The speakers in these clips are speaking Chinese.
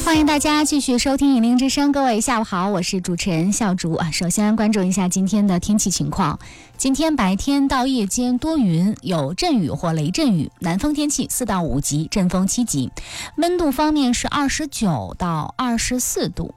欢迎大家继续收听《引领之声》，各位下午好，我是主持人笑竹啊。首先关注一下今天的天气情况。今天白天到夜间多云，有阵雨或雷阵雨，南风天气4到5级，阵风7级。温度方面是29到24度。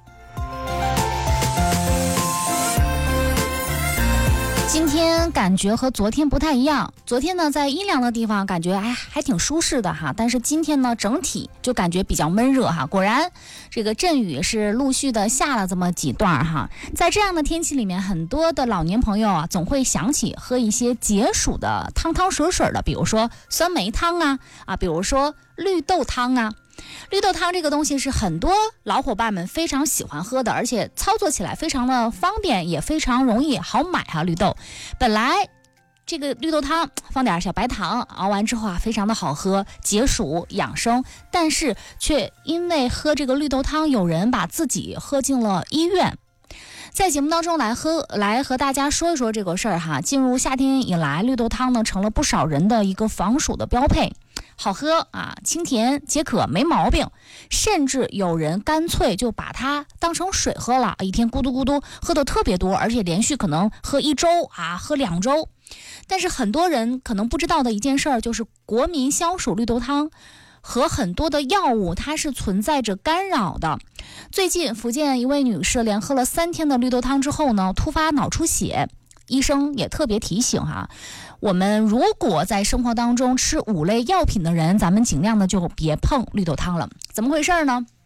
今天感觉和昨天不太一样，昨天呢在阴凉的地方感觉还挺舒适的哈，但是今天呢整体就感觉比较闷热哈。果然这个阵雨是陆续的下了这么几段哈，在这样的天气里面，很多的老年朋友啊总会想起喝一些解暑的汤汤水水的，比如说酸梅汤比如说绿豆汤啊。绿豆汤这个东西是很多老伙伴们非常喜欢喝的，而且操作起来非常的方便，也非常容易好买绿豆本来这个绿豆汤放点小白糖，熬完之后非常的好喝，解暑养生，但是却因为喝这个绿豆汤，有人把自己喝进了医院。在节目当中来和大家说一说这个事儿哈。进入夏天以来，绿豆汤呢成了不少人的一个防暑的标配，好喝清甜解渴没毛病，甚至有人干脆就把它当成水喝了，一天咕嘟咕嘟喝的特别多，而且连续可能喝1周喝2周。但是很多人可能不知道的一件事儿，就是国民消暑绿豆汤和很多的药物它是存在着干扰的。最近福建一位女士连喝了3天的绿豆汤之后呢，突发脑出血，医生也特别提醒我们如果在生活当中吃5类药品的人，咱们尽量的就别碰绿豆汤了。怎么回事呢？